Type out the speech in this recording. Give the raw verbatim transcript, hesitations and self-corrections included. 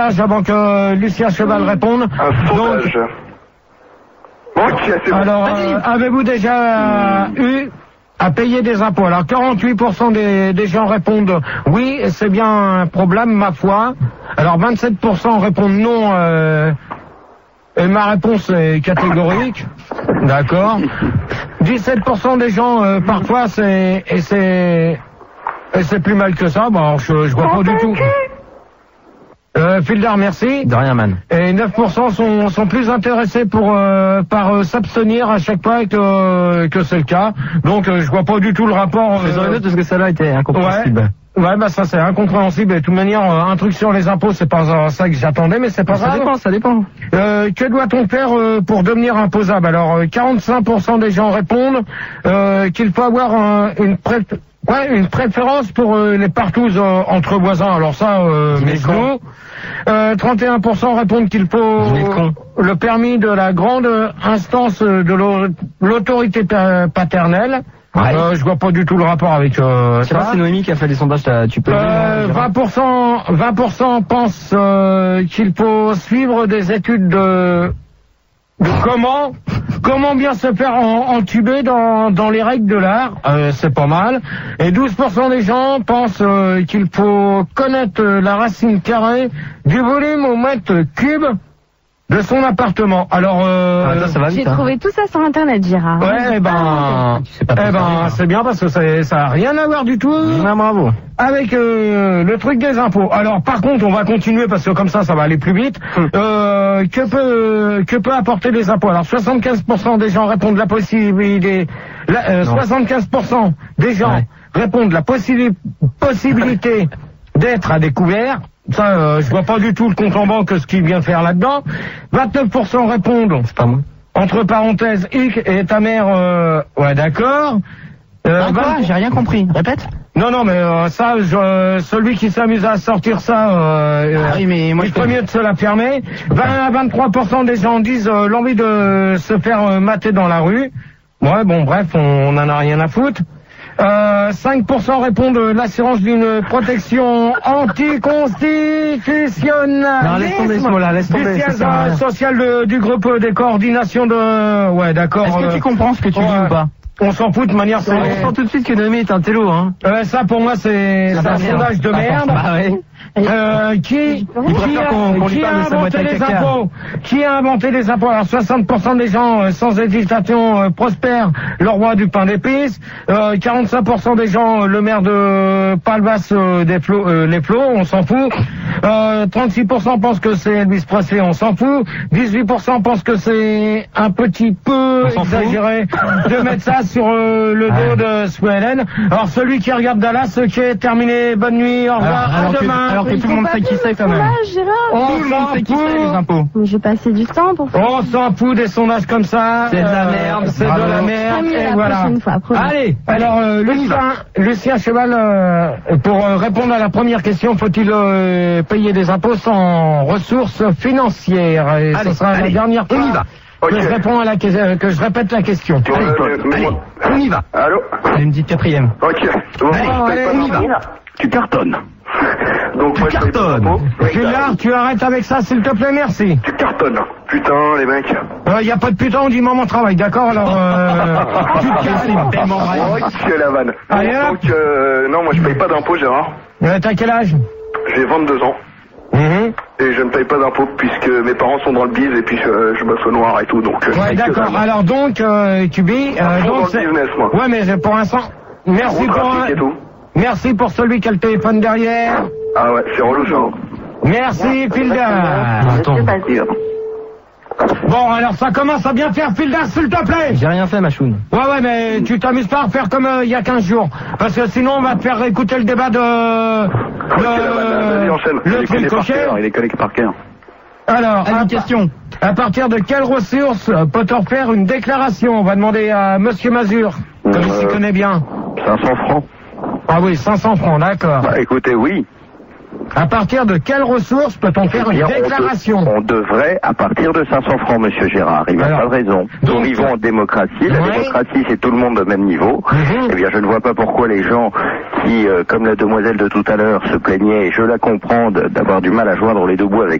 Avant que Lucien Cheval réponde. Un sondage. Donc, ok, c'est bon. alors, euh, avez-vous déjà mmh. eu à payer des impôts? Alors, quarante-huit pour cent des, des gens répondent oui, c'est bien un problème, ma foi. Alors, vingt-sept pour cent répondent non, euh, et ma réponse est catégorique. D'accord. dix-sept pour cent des gens, euh, parfois, c'est, et c'est, et c'est plus mal que ça. Bon, alors, je, je vois pas du tout. Euh, Fildar, merci. De rien, man. Et neuf pour cent sont, sont plus intéressés pour, euh, par euh, s'abstenir à chaque fois que, euh, que c'est le cas. Donc, euh, je vois pas du tout le rapport. Euh, je parce que celle-là était incompréhensible. Ouais, ouais, bah ça c'est incompréhensible. Et de toute manière, euh, un truc sur les impôts, c'est pas euh, ça que j'attendais, mais c'est pas ça grave. Ça dépend, ça dépend. Euh, que doit-on faire euh, pour devenir imposable? Alors, euh, quarante-cinq pour cent des gens répondent euh, qu'il faut avoir un, une pré- Ouais, une préférence pour euh, les partouzes euh, entre voisins. Alors ça, euh, mais nous, euh, trente et un pour cent répondent qu'il faut le permis de la grande instance de l'autorité paternelle. Ouais. Euh, je vois pas du tout le rapport avec euh, ça. C'est Noémie qui a fait des sondages, tu peux euh, dire, vingt pour cent, vingt pour cent pensent euh, qu'il faut suivre des études de... de comment comment bien se faire en, entuber dans, dans les règles de l'art, euh, c'est pas mal. Et douze pour cent des gens pensent euh, qu'il faut connaître la racine carrée du volume au mètre cube de son appartement. Alors, euh, ah, ça, ça va vite, j'ai hein. trouvé tout ça sur Internet, Gérard. Ouais, eh ben, eh ben, c'est bien parce que ça, ça a rien à voir du tout. Ah, bravo. Avec euh, le truc des impôts. Alors, par contre, on va continuer parce que comme ça, ça va aller plus vite. Hum. Euh, que peut, que peut apporter les impôts? Alors, soixante-quinze pour cent des gens répondent la possibilité. La, euh, soixante-quinze pour cent des gens ouais. répondent la possi- possibilité d'être à découvert. Ça, euh, je vois pas du tout le compte en banque, ce qu'il vient faire là-dedans. vingt-neuf pour cent répondent, c'est pas moi. Entre parenthèses, hic et ta mère, euh, ouais, d'accord. Euh, ah, quoi? J'ai rien compris. Répète. Non, non, mais euh, ça, je, euh, celui qui s'amuse à sortir ça, euh, ah, oui, mais moi, il ferait mieux de se la fermer. vingt à vingt-trois pour cent des gens disent euh, l'envie de se faire euh, mater dans la rue. Ouais, bon, bref, on, on en a rien à foutre. Euh, cinq pour cent répondent l'assurance d'une protection anticonstitutionnelle. Non, laisse tomber ce mot-là, laisse tomber. Du siège social de, du groupe des coordinations de... Ouais, d'accord. Est-ce que euh, tu comprends ce que tu ouais, dis ou pas? On s'en fout de manière... On sent tout de suite que Noémie est un télo, hein. Euh, ça, pour moi, c'est un sondage de merde. Ah, ouais. Euh, qui, qui, a, qu'on, qu'on qui a inventé les impôts? Qui a inventé les impôts? Alors soixante pour cent des gens euh, sans hésitation euh, prospèrent le roi du pain d'épices. Euh, quarante-cinq pour cent des gens euh, le maire de Palvas euh, des Flots, euh, les Flots, on s'en fout. Euh, trente-six pour cent pensent que c'est Elvis Presley, on s'en fout. dix-huit pour cent pensent que c'est un petit peu exagéré de mettre ça sur euh, le dos de Swellen. Alors celui qui regarde Dallas, qui est terminé, bonne nuit, au revoir, alors, alors à demain. Que, alors que tout le monde sait qui c'est quand même. On tout le monde sait qui c'est les impôts. J'ai passé du temps pour faire. On s'en fout des sondages comme ça. C'est de la merde. C'est de la merde. Et voilà. Fois, allez, alors euh, Lucien, Lucien Cheval, euh, pour euh, répondre à la première question, faut-il euh, payer des impôts sans ressources financières? Et allez, ce sera allez, la dernière fois. On y va. Que okay. je réponds à la que, que je répète la question. Allez, allez, allez, on y va. Allô? Allez, une petite quatrième. Ok. Bon, allez, allez on y va. Tu cartonnes. Donc, tu moi, cartonnes. Gilard, tu arrêtes avec ça, s'il te plaît, merci. Tu cartonnes. Putain, les mecs. Il euh, n'y a pas de putain, on dit moment travail, d'accord? Alors, euh, tu cartonnes. Ok, la vanne. Allez, bon, donc, euh, non, moi, je paye pas d'impôts, Gérard. Euh, T'as quel âge? J'ai vingt-deux ans. Mmh. Et je ne paye pas d'impôts puisque mes parents sont dans le biz et puis je, je bosse au noir et tout, donc... Ouais, d'accord. Alors donc, euh, tu billes... Euh, donc c'est... business, moi. Ouais, mais pour l'instant... Merci pour... Un... Et tout. Merci pour celui qui a le téléphone derrière. Ah ouais, c'est relou, ça. Merci, Fildar. Attends. Bon, alors ça commence à bien faire, Fildar, s'il te plaît. J'ai rien fait, Machoun. Ouais, ouais, mais tu t'amuses pas à faire comme euh, il y a quinze jours. Parce que sinon, on va te faire écouter le débat de... Le, le truc coché. Il est connecté par cœur. Alors, une question. À partir de quelle ressource peut-on faire une déclaration? On va demander à Monsieur Mazur, comme euh, il s'y connaît bien. cinq cents francs. Ah oui, cinq cents francs, d'accord. Bah écoutez, oui. À partir de quelles ressources peut-on faire une déclaration? on, de, on devrait, à partir de cinq cents francs, monsieur Gérard. Il n'a pas de raison. Donc, nous vivons en démocratie. La ouais. démocratie, c'est tout le monde au même niveau. Mm-hmm. Eh bien, je ne vois pas pourquoi les gens qui, euh, comme la demoiselle de tout à l'heure, se plaignaient, et je la comprends, d'avoir du mal à joindre les deux bouts avec